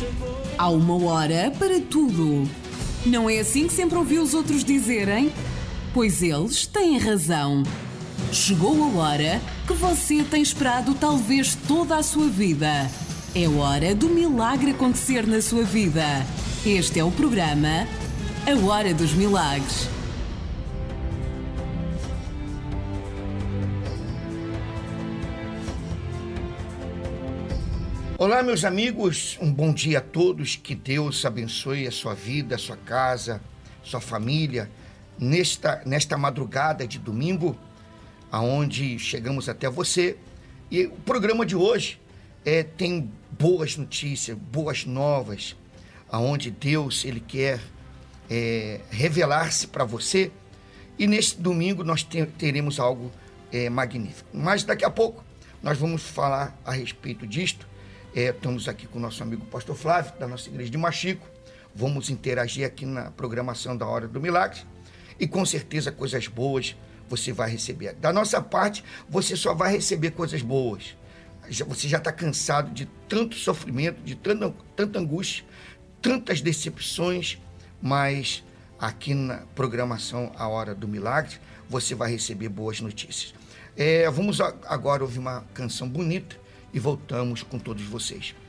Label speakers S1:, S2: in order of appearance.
S1: Há uma hora para tudo. Não é assim que sempre ouvi os outros dizerem? Pois eles têm razão. Chegou a hora que você tem esperado talvez toda a sua vida. É hora do milagre acontecer na sua vida. Este é o programa A Hora dos Milagres.
S2: Olá, meus amigos, um bom dia a todos, que Deus abençoe a sua vida, a sua casa, sua família, nesta madrugada de domingo, aonde chegamos até você. E o programa de hoje tem boas notícias, boas novas, aonde Deus ele quer revelar-se para você, e neste domingo nós teremos algo magnífico. Mas daqui a pouco nós vamos falar a respeito disto. Estamos aqui com o nosso amigo Pastor Flávio, da nossa igreja de Machico. Vamos interagir aqui na programação da Hora do Milagre. E com certeza coisas boas você vai receber. Da nossa parte, você só vai receber coisas boas. Você já está cansado de tanto sofrimento, de tanta angústia, tantas decepções, mas aqui na programação A Hora do Milagre, você vai receber boas notícias. Vamos agora ouvir uma canção bonita e voltamos com todos vocês.